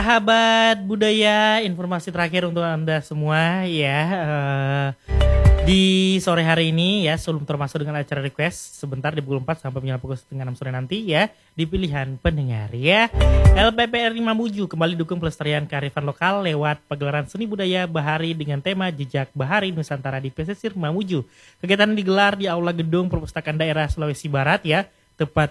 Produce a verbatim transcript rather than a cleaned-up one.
Sahabat budaya, informasi terakhir untuk Anda semua ya. Uh, di sore hari ini ya, sebelum termasuk dengan acara request sebentar di pukul empat sampai menjelang pukul setengah enam sore nanti ya, di pilihan pendengar ya. L P P R I Mamuju kembali dukung pelestarian kearifan lokal lewat pagelaran seni budaya Bahari dengan tema Jejak Bahari Nusantara di Pesisir Mamuju. Kegiatan digelar di Aula Gedung Perpustakaan Daerah Sulawesi Barat ya, tepat